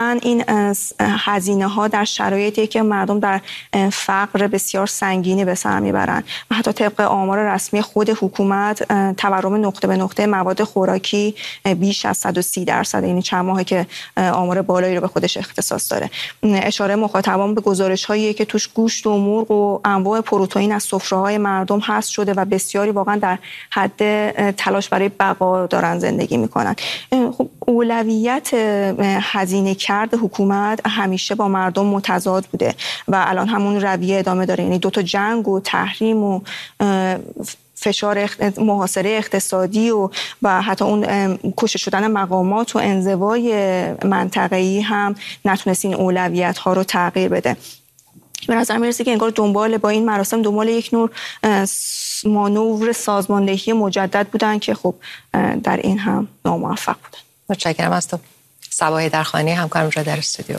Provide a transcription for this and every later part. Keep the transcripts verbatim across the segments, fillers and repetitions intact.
واقعا این هزینه ها در شرایطی که مردم در فقر بسیار سنگینی به سر میبرن و حتی طبق آمار رسمی خود حکومت تورم نقطه به نقطه مواد خوراکی بیش از صد و سی درصد، یعنی چند ماهه که آمار بالایی رو به خودش اختصاص داره. اشاره مخاطبان به گزارش هایی که توش گوشت و مرغ و انواع پروتئین از سفره‌های مردم حذف شده و بسیاری واقعا در حد تلاش برای بقا دارن زندگی میکنن. خب اولویت هزینه کرد حکومت همیشه با مردم متضاد بوده و الان همون رویه ادامه داره، یعنی دو تا جنگ و تحریم و فشار محاصره اقتصادی و و حتی اون کشته شدن مقامات و انزوای منطقه‌ای هم نتونست این اولویت ها رو تغییر بده. به نظر میرسه که انگار دنبال با این مراسم دنبال یک نوع مانور سازماندهی مجدد بودن که خب در این هم ناموفق بودن. متشکرم از تو صبا حیدرخانی، همکارم اونجا در استودیو،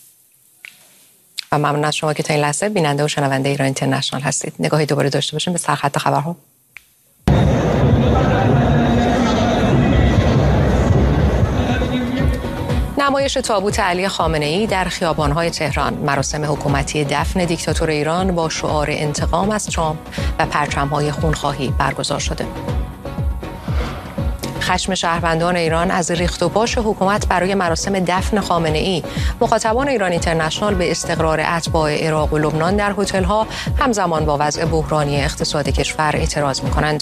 و ممنون از شما که تا این لحظه بیننده و شنونده ایران اینترنشنال هستید. نگاهی دوباره داشته باشیم به سرخط خبرها. نمایش تابوت علی خامنه‌ای در خیابان‌های تهران، مراسم حکومتی دفن دیکتاتور ایران با شعار انتقام از ترامپ و پرچم‌های خونخواهی برگزار شده. خشم شهروندان ایران از ریخت و پاش حکومت برای مراسم دفن خامنه‌ای، مخاطبان ایران اینترنشنال به استقرار اتباع عراق و لبنان در هتل‌ها همزمان با وضع بحرانی اقتصاد کشور اعتراض می‌کنند.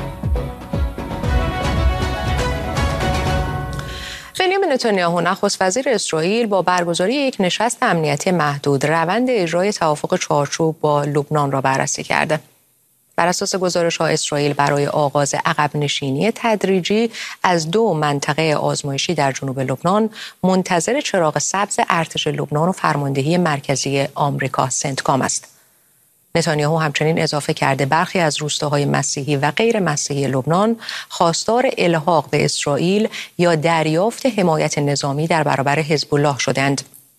بنیامین نتانیاهو نخست وزیر اسرائیل با برگزاری یک نشست امنیتی محدود روند اجرای توافق چارچوب با لبنان را بررسی کرده. بر اساس گزارش‌ها اسرائیل برای آغاز عقب نشینی تدریجی از دو منطقه آزمایشی در جنوب لبنان منتظر چراغ سبز ارتش لبنان و فرماندهی مرکزی آمریکا سنتکام است. نتانیاهو همچنین اضافه کرده برخی از روستاهای مسیحی و غیر مسیحی لبنان خواستار الحاق به اسرائیل یا دریافت حمایت نظامی در برابر حزب الله شدند.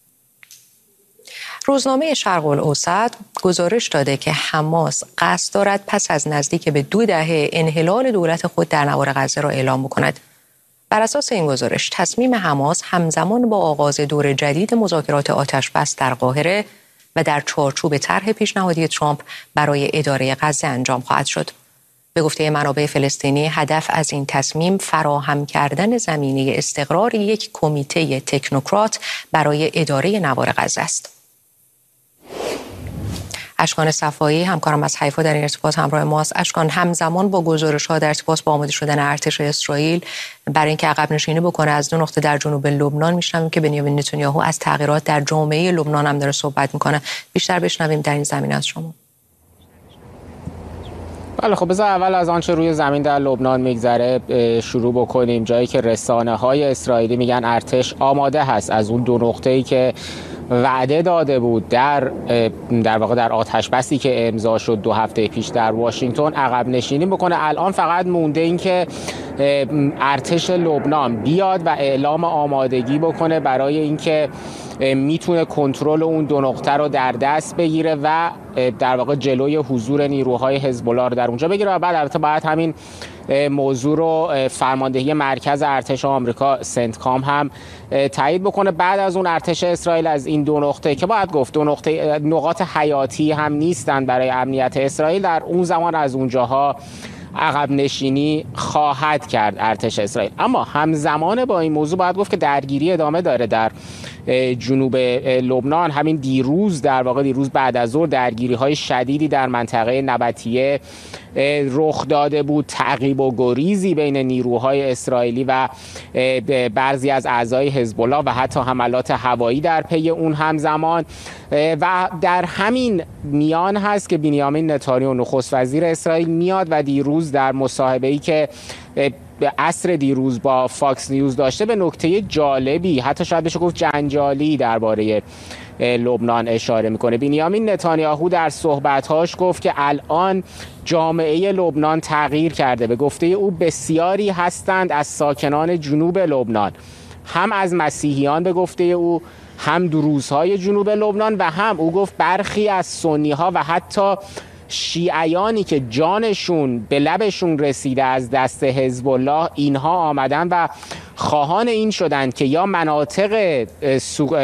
روزنامه شرق الاوسط گزارش داده که حماس قصد دارد پس از نزدیک به دو دهه انحلال دولت خود در نوار غزه را اعلام بکند. بر اساس این گزارش تصمیم حماس همزمان با آغاز دور جدید مذاکرات آتش‌بس در قاهره و در چارچوب طرح پیشنهادی ترامپ برای اداره غزه انجام خواهد شد. به گفته منابع فلسطینی هدف از این تصمیم فراهم کردن زمینه استقرار یک کمیته تکنوکرات برای اداره نوار غزه است. اشکان صفایی همکارم از حیفا در این ارتباط همراه ماست. اشکان، همزمان با گزارش‌ها در ارتباط با آماده شدن ارتش اسرائیل برای اینکه عقب نشینی بکنه از دو نقطه در جنوب لبنان، میشنویم که بنیامین نتانیاهو از تغییرات در جامعه لبنان هم داره صحبت میکنه. بیشتر بشنویم در این زمینه از شما. بله خب بذار اول از آنچه روی زمین در لبنان میگذره شروع بکنیم. جایی که رسانه‌های اسرائیلی میگن ارتش آماده هست از اون دو نقطه‌ای که وعده داده بود در در واقع در آتش بسی که امضا شد دو هفته پیش در واشنگتن عقب نشینی بکنه. الان فقط مونده این که ارتش لبنان بیاد و اعلام آمادگی بکنه برای اینکه میتونه کنترل اون دو نقطه رو در دست بگیره و در واقع جلوی حضور نیروهای حزب الله رو در اونجا بگیره و بعد البته باید همین موضوع رو فرماندهی مرکز ارتش آمریکا سنتکام هم تایید بکنه. بعد از اون ارتش اسرائیل از این دو نقطه که باید گفت دو نقطه نقاط حیاتی هم نیستن برای امنیت اسرائیل، در اون زمان از اونجاها عقب نشینی خواهد کرد ارتش اسرائیل. اما همزمان با این موضوع باید گفت که درگیری ادامه داره در جنوب لبنان. همین دیروز در واقع دیروز بعد از ظهر درگیری های شدیدی در منطقه نبطیه رخ داده بود، تعقیب و گریزی بین نیروهای اسرائیلی و بعضی از اعضای حزب الله و حتی حملات هوایی در پی اون همزمان. و در همین میان هست که بنیامین نتانیاهو نخست وزیر اسرائیل میاد و دیروز در مصاحبه‌ای که به عصر دیروز با فاکس نیوز داشته به نکته جالبی، حتی شاید بشه گفت جنجالی، درباره لبنان اشاره میکنه. بنیامین نتانیاهو در صحبت‌هاش گفت که الان جامعه لبنان تغییر کرده. به گفته او بسیاری هستند از ساکنان جنوب لبنان، هم از مسیحیان به گفته او، هم دروزهای جنوب لبنان و هم او گفت برخی از سنی‌ها و حتی شیعیانی که جانشون به لبشون رسیده از دست حزب الله، اینها آمدن و خواهان این شدند که یا مناطق